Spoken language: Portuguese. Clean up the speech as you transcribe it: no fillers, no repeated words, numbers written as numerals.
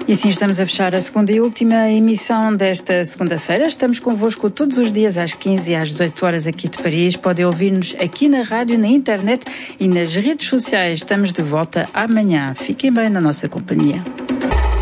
E assim estamos a fechar a segunda e última emissão desta segunda-feira. Estamos convosco todos os dias às 15 e às 18 horas aqui de Paris. Podem ouvir-nos aqui na rádio, na internet e nas redes sociais. Estamos de volta amanhã. Fiquem bem na nossa companhia.